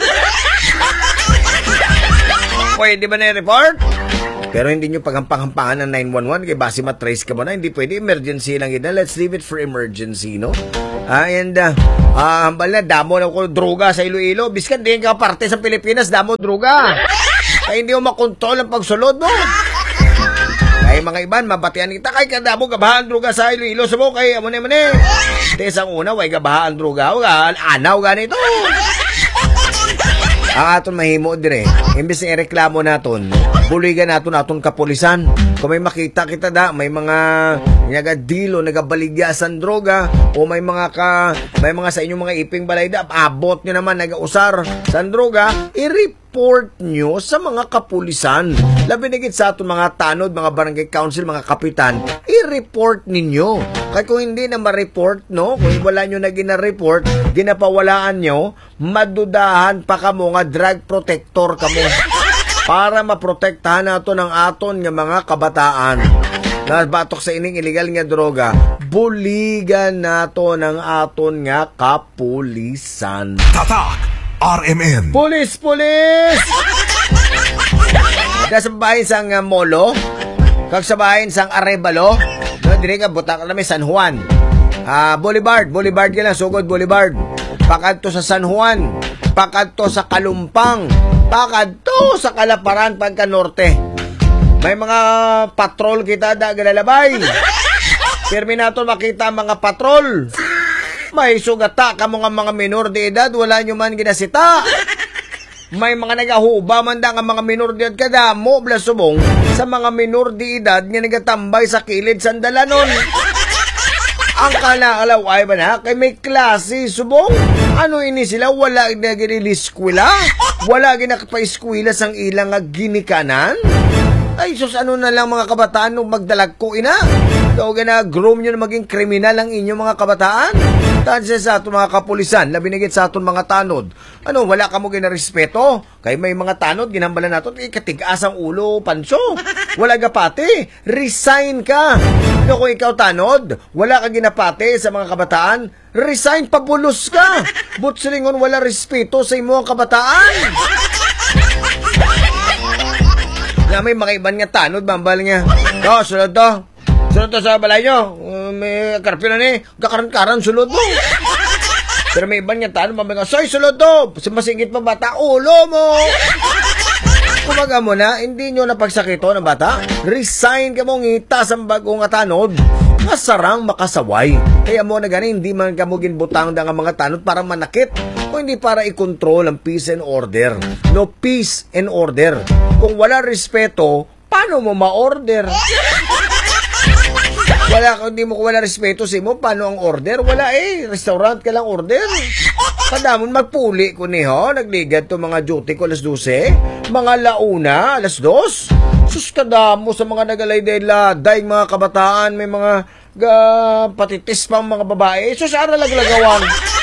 Pwede ba na-report? Pero hindi nyo paghampang-hampangan ng nine one one kaya base matrace ka mo na. Hindi pwede. Emergency lang yun. Let's leave it for emergency, no? Ah, and, uh, ah, hambal na, damo na ko droga sa Iloilo. Biskan din ka parte sa Pilipinas, damo droga. Kaya hindi mo makontrol ang pagsulod mo. Kaya mga iban, mabatian kita. Kaya kadamo gabahaan droga sa Iloilo. Subo kay, amo na mo na. Tesang una, way gabahaan droga. Huwag, anaw ganito. Ang aton mahimo dire, imbes na ireklamo naton, buligan naton aton kapulisan. Kung may makita kita da, may mga nagadilo, nagabaligyasan droga, o may mga ka, may mga sa inyong mga iping balay da, abot nyo naman nagausar sa droga, i-report nyo sa mga kapulisan. Labi na sa aton mga tanod, mga barangay council, mga kapitan, i-report ninyo. Kaya kung hindi na ma-report, no, kung wala nyo na gina-report, ginapawalaan nyo, madudahan pa kamo nga drug protector kamo para maprotektahan nato ng aton nga mga kabataan na batok sa ining illegal nga droga. Buligan nato ng aton nga kapulisan. Tatak R M N. Pulis, pulis! Kasabahin sang uh, Molo, kagsabahin sang Arevalo, no, dire ka butak na may San Juan. Ah, uh, Boulevard, Boulevard ka lang, sugod Boulevard. Pakadto sa San Juan, pakadto sa Kalumpang, pakadto sa Kalaparan pagka norte. May mga patrol kita da galalabay. Pirmi nato makita mga patrol. May sugata ka mga mga minor de edad, wala nyo man ginasita. May mga nagahuba man da nga mga minor de edad kadamo blasubong sa mga minor de edad nga nagatambay sa kilid sandalanon. Ang kalaalaw ay ba na? Kay may klase, subong. Ano ini sila? Wala na ginilieskwela? Wala ginakapa-eskwela sang ilang ginikanan? Ay, sus, ano na lang mga kabataan nung magdalag ko ina? Daw gana-groom nyo na maging kriminal ang inyong mga kabataan? Tanse sa aton mga kapulisan, labinigit sa aton mga tanod. Ano, wala ka mo ginarespeto? Kay may mga tanod, ginambalan nato, ikatigas ang ulo, panso. Wala ka pati, resign ka. No, kung ikaw tanod, wala ka ginapate sa mga kabataan, resign, pabulos ka. Butsilingon, wala respeto sa imo ang kabataan. Na may mga iban nga tanod, bambal nga. Oh, sulod to. Sulod to sa balay nyo. Uh, may karpyo na ni. Kakaran-karan, sulod mo. Pero may iban nga tanod, bambal nga. Soy, sulod to. Masingit pa bata, ulo mo. Kumaga mo na, hindi nyo napagsakito ng bata. Resign ka mo, ngita sa bagong tanod. Masarang makasaway. Kaya mo na gani, hindi man ka mo ginbutang da nga mga tanod para manakit. O hindi para i-control ang peace and order. No peace and order. Kung wala respeto, paano mo ma-order? Wala, kung hindi mo wala respeto sa mo, paano ang order? Wala eh, restaurant ka lang order. Kadamon magpuli ko niho, nagligad to mga duty ko alas dose, mga launa, alas dos. Sus kadamo sa mga nagalay-day-laday, mga kabataan, may mga ga, patitis pang mga babae. Sus ara laglagawan.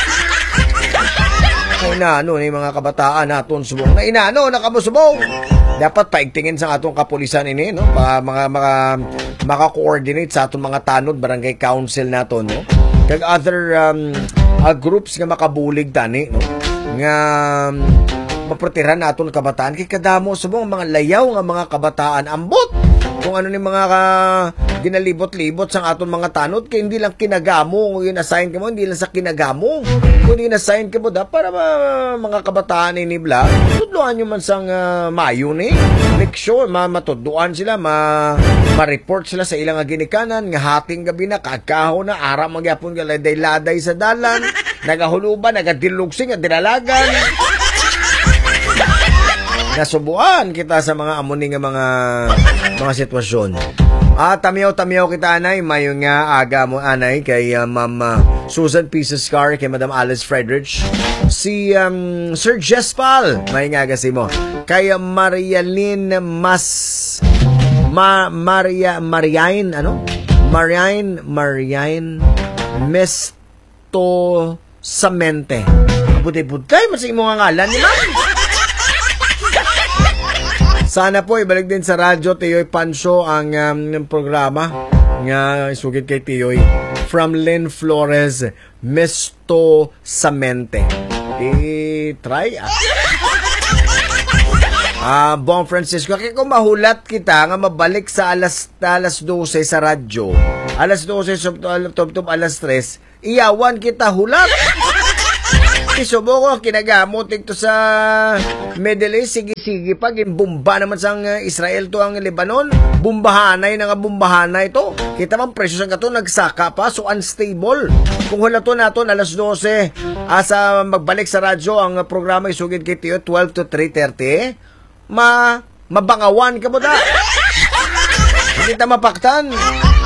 Ay na, ano, yung mga kabataan naton subong. Na inaano, nakamusubong. Dapat paigtingin sa atong kapulisan ini, no? Pa, mga, mga, maka-coordinate sa atong mga tanod, barangay council naton, no? Kag other um, uh, groups nga makabulig tani, no? Nga um, maprotehan naton kabataan. Kay kadamo subong mga layaw nga mga kabataan ambot. Kung ano ni mga uh, ginalibot-libot sa aton mga tanod, kay hindi lang kinagamo, kung in-assign ka mo, hindi lang sa kinagamo. Kung in-assign ka mo da, para uh, mga kabataan ni Nibla, tudluan nyo man sang uh, mayo ni. Make sure, ma matudluan sila, ma ma-report sila sa ilang ginikanan, nga hating gabi na, kakaho na, ara magyapon ka laday-laday sa dalan, nagahuluban, nagadilugsi, nga dilalagan. nasubuan kita sa mga amuning nga mga mga sitwasyon. Ah, tamiyaw-tamiyaw kita, anay. Mayong nga aga mo, anay, kay uh, Ma'am uh, Susan Pieces Car, kay Madam Alice Friedrich. Si um, Sir Jespal, may nga kasi mo. Kay uh, Marialyn Mas... Ma... Maria... Mariain, ano? Mariain... Mariain... Mesto... Samente. Buti-butay, masing mo nga ngalan ni Ma'am. Sana po ibalik din sa radyo Tiyoy Pancho ang um, programa nga isugid kay Tiyoy from Lynn Flores, Mesto Samente. I-try ah. Ah, Bong Francisco, kaya kung mahulat kita nga mabalik sa alas alas dose sa radyo, alas dose tub-tub alas tres, iyawan kita hulat. Isubo ko kinagamot ito sa Middle East. Sige-sige pag bumba naman sa Israel to ang Lebanon. Bumbahanay na nga bumbahanay to. Kita man presyo sa kato nagsaka pa, so unstable. Kung hula to naton alas dose asa magbalik sa radyo ang programa isugid kay Tiyo twelve to three thirty, ma mabangawan ka mo da. Hindi ta mapaktan.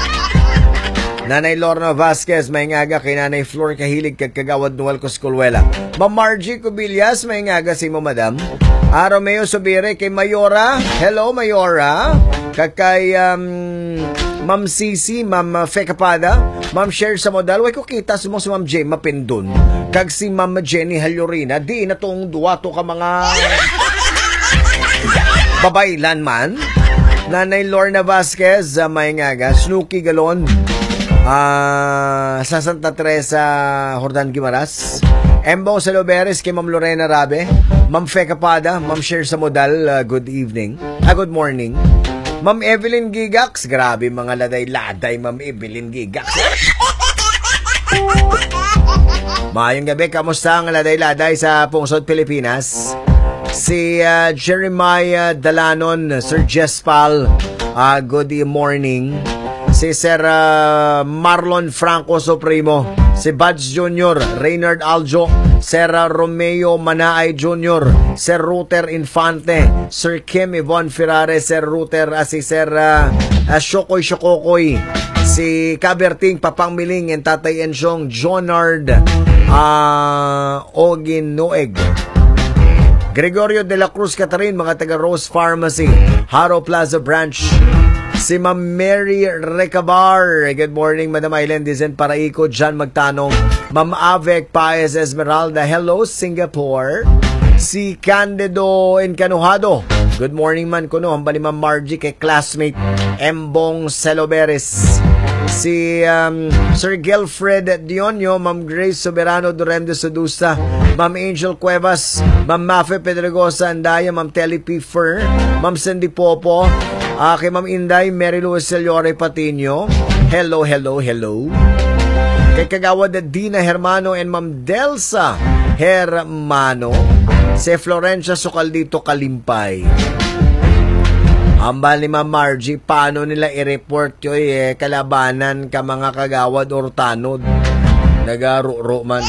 Nanay Lorna Vasquez, may ngaga kay Nanay Flor Kahilig kag kagawad Noel Coscolwela. Ma'am Margie Cubillas, may ngaga si mo madam. A Romeo Subire kay Mayora. Hello Mayora. Kag kay um, Ma'am Sisi, Ma'am Fekapada, Ma'am Sher sa modal. Way ko kita si mo si Ma'am J Mapindon. Kag si Ma'am Jenny Halyorina. Di na tong duwato ka mga babaylan man. Nanay Lorna Vasquez, uh, may ngaga. Snooki Galon. Ah, uh, sa Santa Teresa, Jordan Guimaras. Embong Saloberes kay Ma'am Lorena Rabe. Ma'am Fekapada, Ma'am Sher sa modal, uh, good evening. Ah, good morning. Ma'am Evelyn Gigax, grabe mga laday-laday, Ma'am Evelyn Gigax. Mayong gabi, kamusta ang laday-laday sa Pungsod, Pilipinas? Si uh, Jeremiah Dalanon, Sir Jespal, uh, good morning. Si Sir uh, Marlon Franco Supremo, si Buds Junior, Reynard Aljo, Sir uh, Romeo Manaay Junior, Sir Ruter Infante, Sir Kim Yvonne Ferrare, Sir Ruter, uh, si Sir uh, uh, Shokoy Shokokoy, si Kaberting Papangmiling, and Tatay Ensyong Jonard uh, Ogin Noeg, Gregorio de la Cruz Catherine, mga taga Rose Pharmacy, Haro Plaza Branch. Si Ma'am Mary Recabar, good morning Madam Aileen Dizen Paraiko, John Magtanong, Ma'am Avek Paez Esmeralda, hello Singapore. Si Candido Encanuhado, good morning man kuno, hambali Ma'am Margie kay classmate Embong Celoberes. Si um, Sir Gilfred Dionyo, Ma'am Grace Soberano Durem de Sedusa, Ma'am Angel Cuevas, Ma'am Mafe Pedregosa Andaya, Ma'am Telly P. Fer, Ma'am Cindy Popo, Uh, kay Ma'am Inday, Mary Louise Celiore Patino, hello, hello, hello. Kay Kagawad Dina Hermano and Ma'am Delsa Hermano, si Florencia Socaldito Kalimpay. Ambal ni Ma'am Margie, paano nila i-report yun eh, kalabanan ka mga kagawad or tanod? Nagaro-ro man.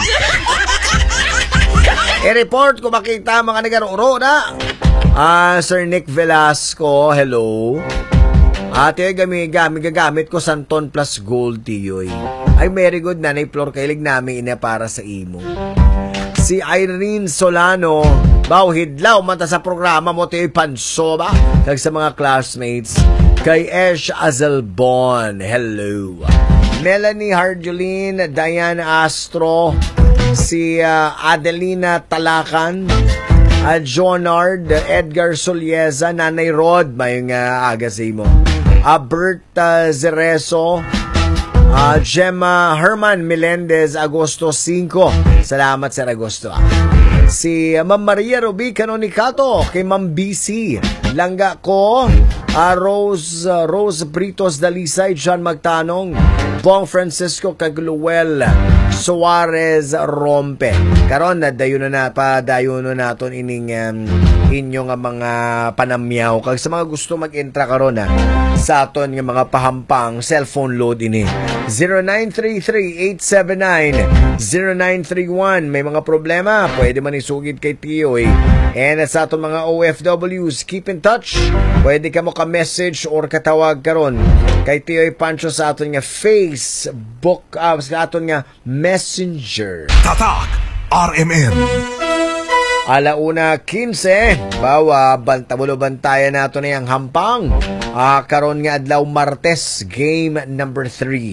I-report kung makita mga nagaro-ro na. Ah, Sir Nick Velasco, hello. Ate, gamit, gamit, gagamit ko Santon Plus Gold, tiyoy. Ay, very good, Nanay Flor, kailig namin ina para sa imo. Si Irene Solano, baw, hidlaw, mata sa programa mo, tiyoy, panso ba? Kag sa mga classmates. Kay Esh Azelbon, hello. Melanie Harjolin, Diane Astro, si uh, Adelina Talakan, Uh, Jonard, Edgar Solieza, Nanay Rod, may nga uh, agasi mo. Uh, Bert uh, Zereso, uh, Gemma Herman Melendez, Agosto five. Salamat, Sir Agosto. Si uh, Ma'am Maria Ruby Canonicato, kay Ma'am B C. Langga ko, uh, Rose, uh, Rose Britos Dalisay, John Magtanong, Bong Francisco Cagluel, Suarez Rompe. Karon na dayon na pa dayon na naton ining um, inyo nga mga panamyaw. Kag sa mga gusto mag-intra karon na sa aton nga mga pahampang cellphone load ini. zero nine three three eight seven nine zero nine three one. May mga problema, pwede man isugid kay Tioy. And sa aton mga O F Ws, keep in touch. Pwede ka mo ka-message or katawag karon kay Tioy Pancho sa aton nga Facebook, uh, sa aton nga Messenger. Tatak R M N. Alauna quince, bawa bantabulo bantayan nato na yung hampang. Uh, karon nga adlaw Martes, game number three.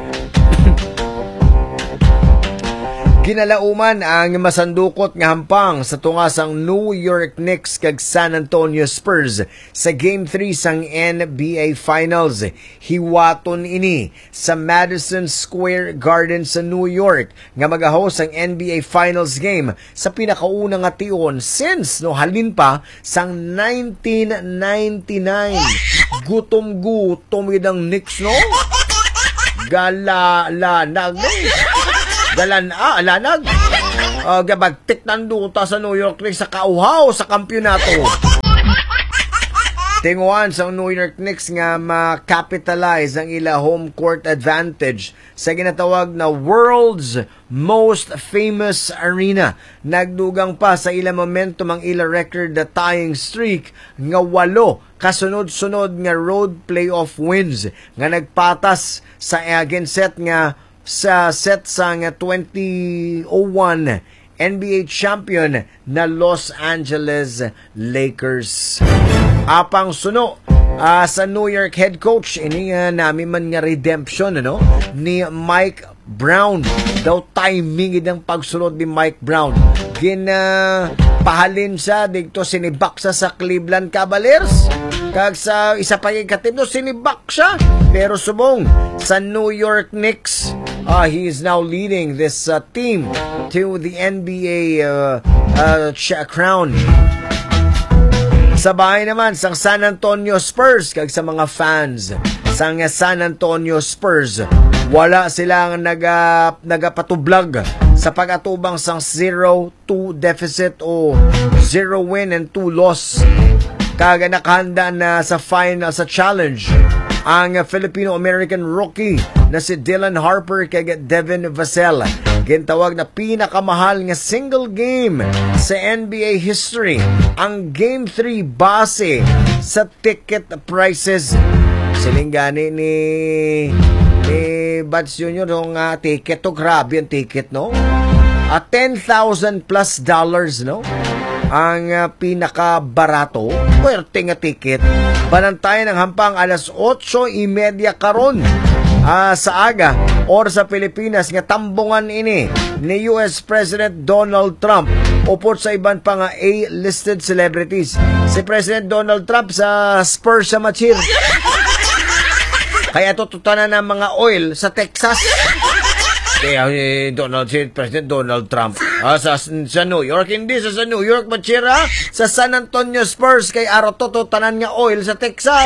Ginalauman ang masandukot nga hampang sa tungasang New York Knicks kag San Antonio Spurs sa Game three sang N B A Finals. Hiwaton ini sa Madison Square Garden sa New York nga mag-host ang N B A Finals game sa pinakauna nga tion since no halin pa sang nineteen ninety-nine. Gutom-gutom idang Knicks, no? Gala-lanag, no? Galan, ah, alanag. Uh, gabagtik ng duta sa New York Knicks sa kauhaw sa kampyonato. Tinguan sa New York Knicks nga ma-capitalize ang ila home court advantage sa ginatawag na world's most famous arena. Nagdugang pa sa ila momentum ang ila record na tying streak nga walo kasunod-sunod nga road playoff wins nga nagpatas sa against set nga sa set sang twenty oh one N B A champion na Los Angeles Lakers. Apang suno uh, sa New York head coach ini uh, namin man nga redemption ano ni Mike Brown. Daw timing idang pagsulod ni Mike Brown. Gina pahalin siya dito sinibak sa sa Cleveland Cavaliers. Kag sa isa pa yung katib no sinibak siya. Pero subong sa New York Knicks, Uh, he is now leading this uh, team to the N B A uh, uh, crown. Sa bahay naman sang San Antonio Spurs kag sa mga fans sang San Antonio Spurs, wala silang naga nagapatublag sa pag-atubang sang zero two deficit o zero win and two loss. Kag nakahanda na sa final sa challenge ang Filipino-American rookie na si Dylan Harper kay Devin Vassell. Gintawag na pinakamahal nga single game sa N B A history ang Game three base sa ticket prices. Silinggani ni ni Bats Junior yung uh, ticket to, grabe yung ticket, no? At ten thousand plus dollars, no? Ang uh, pinaka-barato, puwerte nga ticket. Banantayan ng hampang alas otso y media karon uh, sa aga or sa Pilipinas nga tambungan ini ni U S President Donald Trump upot sa iban pa nga A-listed celebrities. Si President Donald Trump sa Spurs sa machir. Kaya tututanan ng mga oil sa Texas. Kaya eh, Donald, si President Donald Trump ah, sa, sa New York, hindi sa, sa New York machira, sa San Antonio Spurs kay araw to tanan nga oil sa Texas.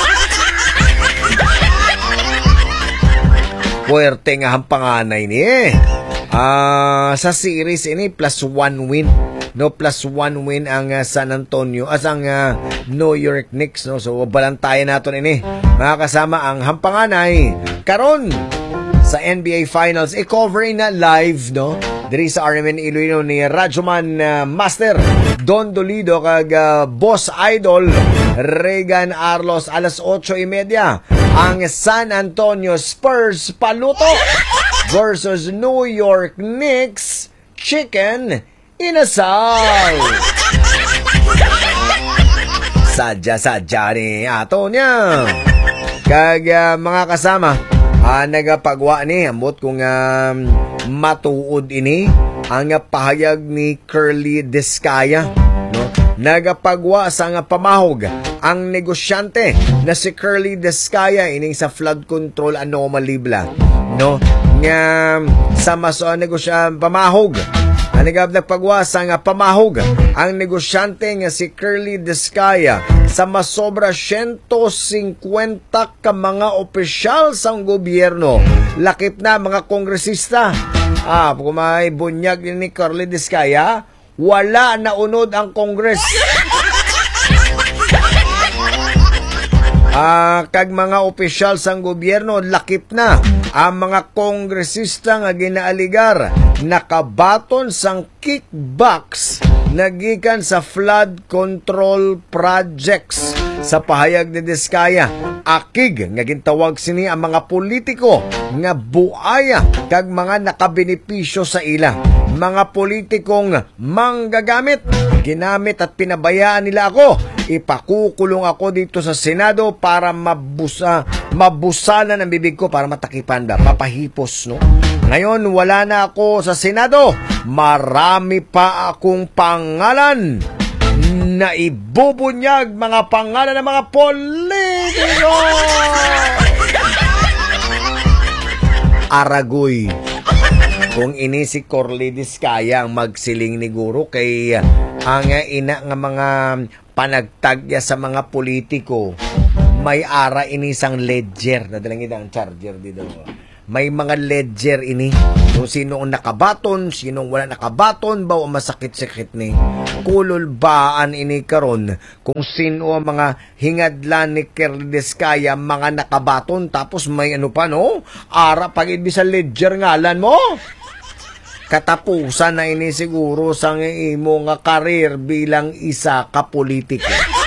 Puwerte nga hampanganay ni eh. Ah, sa series ini plus one win. No, plus one win ang uh, San Antonio as ang uh, New York Knicks, no. So balantayan naton ini. Mga kasama ang hampanganay karon sa N B A Finals, i-cover na live, no? Diri sa R M N Iloilo ni Radyoman uh, Master Don Dolido kag uh, Boss Idol Regan Arlos alas otso y media. Ang San Antonio Spurs paluto versus New York Knicks chicken inasal. Sadya-sadya ni ato niya. Kag uh, mga kasama, Ah, nagapagwa ni ambot kung uh, matuod ini ang pahayag ni Curly Discaya, no? Nagapagwa sa nga pamahog ang negosyante na si Curly Discaya ining sa flood control anomaly bla, no? Nga sa maso negosya pamahog ang nagapagwa sa nga pamahog ang negosyante nga si Curly Discaya sa masobra one hundred fifty ka mga opisyal sang gobyerno, lakip na mga kongresista. Ah, kung may bunyag ni Curly Discaya, wala na unod ang Kongres. Ah, kag mga opisyal sang gobyerno lakip na ang mga kongresista nga ginaaligar nakabaton sang kickbacks nagikan sa flood control projects sa pahayag ni Diskaya. Akig nga gintawag sini ang mga politiko nga buaya kag mga nakabenepisyo sa ila. Mga politikong manggagamit, ginamit at pinabayaan nila ako. Ipakukulong ako dito sa Senado para mabusa, mabusanan ang bibig ko para matakipan ba. Papahipos, no? Ngayon, wala na ako sa Senado. Marami pa akong pangalan na ibubunyag, mga pangalan ng mga politiko. Aragoy. Kung ini si Corlidis kaya ang magsiling ni Guro kay ang ina nga mga panagtagya sa mga politiko, may ara ini sang ledger. Nadalang ita ang charger dito. May mga ledger ini. Kung sino ang nakabaton, sino wala nakabaton, ba o masakit-sakit ni. Kululbaan ini karon kung sino ang mga hingadlan ni Corlidis kaya mga nakabaton, tapos may ano pa, no? Ara pag ibig sa ledger ngalan mo. Katapusan na ini siguro sa imo nga karir bilang isa ka politiko.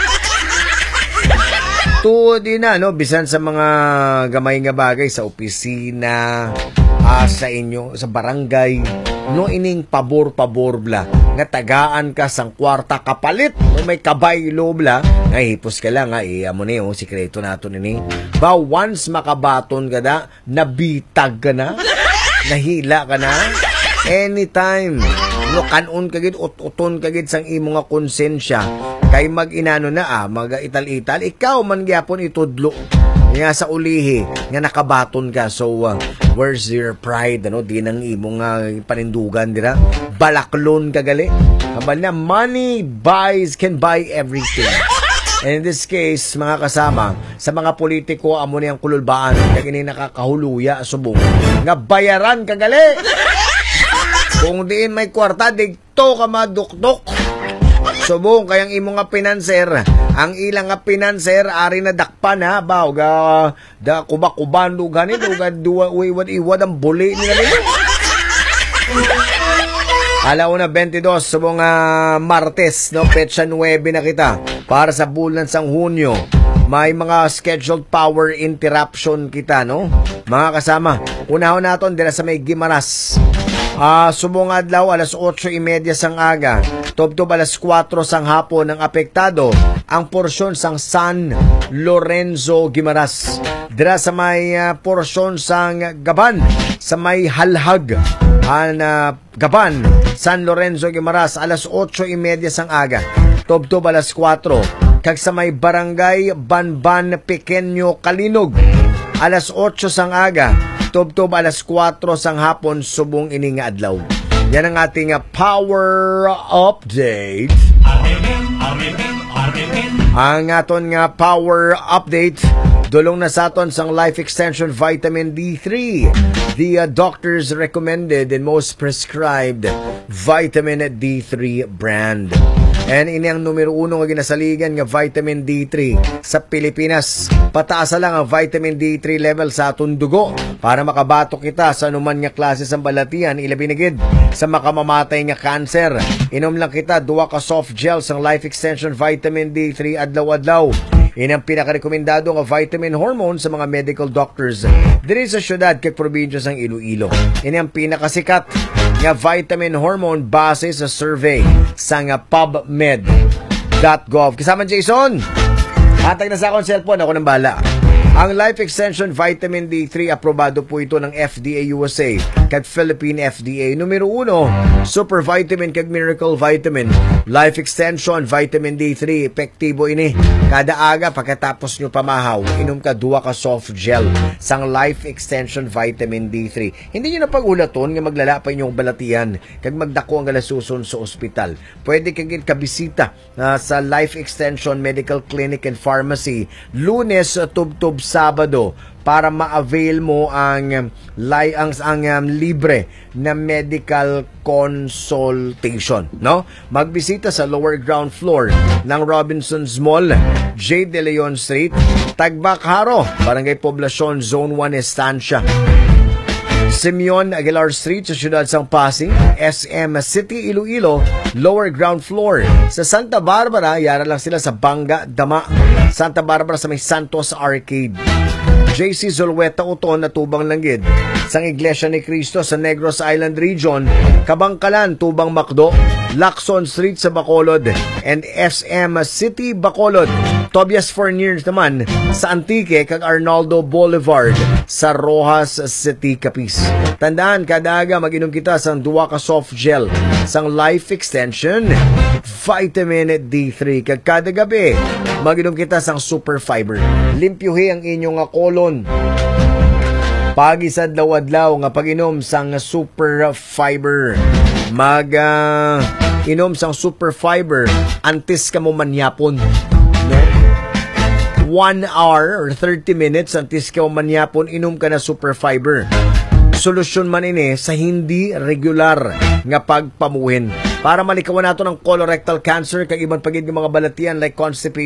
Tuod din na, no? Bisan sa mga gamay nga bagay sa opisina, ah, sa inyo, sa barangay, no ining pabor-pabor bla, nga tagaan ka sang kwarta kapalit, no may kabaylo bla, nga hipos ka lang, nga iya mo ni, oh, sikreto nato nini. Ba, once makabaton ka na, nabitag ka na, nahila ka na, anytime, no, kanon kagid, ut-uton kagid sang imo nga konsensya, kay mag-inano na ah, mag-ital-ital, ikaw man gyapon itudlo, nga sa ulihi, nga nakabaton ka, so, uh, where's your pride, ano, di nang imo nga panindugan, dira, balaklon kagali, habang na, money buys, can buy everything. And in this case, mga kasama, sa mga politiko, amo niyang kululbaan, kaya ini nakakahuluya, subong, nga bayaran kagali. Kung diin may kwarta, digto ka madukdok. Subong kayang imo nga pinanser, ang ilang nga pinanser ari na dakpan ha, ba ga da kuba-kuban lugan ni duga duwa iwad-iwad ang buli nila nila. Alauna twenty-dos subong uh, Martes, no, petsa nine na kita para sa bulan sang Hunyo. May mga scheduled power interruption kita, no? Mga kasama, unahon naton dira sa may Gimaras. Ah, uh, subong adlaw alas otso y media sang aga, tubtob alas kwatro sang hapon ang apektado ang porsyon sang San Lorenzo Gimaras. Dira sa may uh, porsyon sang Gaban, sa may Halhag, an uh, Gaban, San Lorenzo Gimaras alas otso y media sang aga, tubtob alas kwatro. Kag sa may barangay Banban Pequeño Kalinog, alas otso sang aga, tubtob alas kwatro sang hapon, subong ini nga adlaw. Yan ang ating uh, power update. Ang aton nga power update, dulong na sa aton sang Life Extension Vitamin D three, the uh, doctors recommended and most prescribed Vitamin D three brand. And ini ang numero uno nga ginasaligan nga Vitamin D three sa Pilipinas. Pataasa lang ang Vitamin D three level sa atong dugo para makabatok kita sa anuman nga klase sang balatian, ilabinigid sa makamamatay nga cancer. Inom lang kita duwa ka soft gel sang Life Extension Vitamin D three adlaw-adlaw. Ini ang pinakarekomendado nga vitamin hormone sa mga medical doctors diri sa syudad kag probinsya sang Iloilo. Ini ang pinakasikat nga vitamin hormone base sa survey sa nga pubmed dot gov. Kasama Jason, hatag na sa akong cellphone, ako nang bala. Ang Life Extension Vitamin D three, aprobado po ito ng F D A U S A kag Philippine F D A. Numero uno, Super Vitamin kag Miracle Vitamin. Life Extension Vitamin D three, epektibo ini. Kada aga pagkatapos nyo pamahaw, inom ka duwa ka soft gel sang Life Extension Vitamin D three. Hindi nyo na pag-ulaton nga maglala pa inyong balatian kag magdako ang galasuson sa ospital. Pwede kag kabisita uh, sa Life Extension Medical Clinic and Pharmacy Lunes, tub-tub Sabado para ma-avail mo ang lay ang, ang um, libre na medical consultation, no? Magbisita sa lower ground floor ng Robinson's Mall, J. De Leon Street, Tagbakharo, Barangay Poblacion, Zone one, Estancia. Simeon Aguilar Street sa Siyudad Sang Pasig, S M City, Iloilo, lower ground floor. Sa Santa Barbara, yara lang sila sa Banga, Dama. Santa Barbara sa may Santos Arcade. J C Zulueta Uton na Tubang Langgid. Sang Iglesia ni Cristo sa Negros Island Region, Kabangkalan, Tubang Macdo, Lacson Street sa Bacolod, and S M City, Bacolod. Tobias Fourniers naman sa Antique kag Arnaldo Boulevard sa Rojas City, Capiz. Tandaan, kada aga mag-inom kita sang duwa ka soft gel sang Life Extension Vitamin D three. Kag kada gabi mag-inom kita sang Super Fiber. Limpyuhi ang inyong kolon. Pagisad lawadlaw nga pag-inom sang Super Fiber. Mag uh, inom sang Super Fiber antes ka mo manyapon. No? One hour or thirty minutes antes ka mo manyapon, inom ka na Super Fiber. Solusyon man ini sa hindi regular nga pagpamuhin para malikawan nato ng colorectal cancer kag ibang pagid nga mga balatian like constipation